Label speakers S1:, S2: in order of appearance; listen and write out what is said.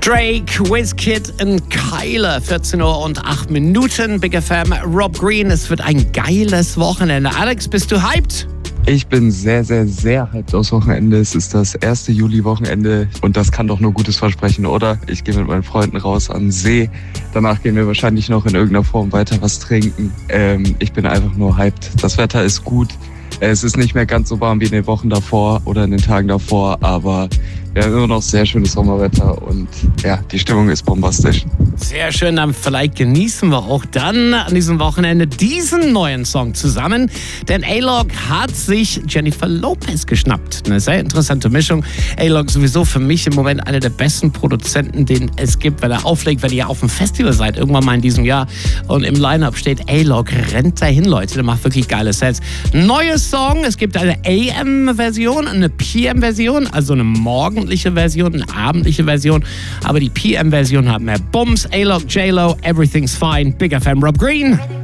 S1: Drake, Wizkid und Kyler, 14 Uhr und 8 Minuten. Big FM, Rob Green, es wird ein geiles Wochenende. Alex, bist du hyped?
S2: Ich bin sehr, sehr, sehr hyped aufs Wochenende. Es ist das erste Juli-Wochenende und das kann doch nur Gutes versprechen, oder? Ich gehe mit meinen Freunden raus an den See. Danach gehen wir wahrscheinlich noch in irgendeiner Form weiter was trinken. Ich bin einfach nur hyped. Das Wetter ist gut. Es ist nicht mehr ganz so warm wie in den Wochen davor oder in den Tagen davor, aber wir haben immer noch sehr schönes Sommerwetter und ja, die Stimmung ist bombastisch.
S1: Sehr schön, dann vielleicht genießen wir auch dann an diesem Wochenende diesen neuen Song zusammen. Denn A-Log hat sich Jennifer Lopez geschnappt. Eine sehr interessante Mischung. A-Log sowieso für mich im Moment einer der besten Produzenten, den es gibt, weil er auflegt, wenn ihr auf dem Festival seid, irgendwann mal in diesem Jahr und im Line-Up steht A-Log, rennt dahin, Leute. Der macht wirklich geile Sets. Neues Song, es gibt eine AM-Version, eine PM-Version, also eine morgendliche Version, eine abendliche Version. Aber die PM-Version hat mehr Bums. A-Log, J-Lo, Everything's Fine. Big FM, Rob Green.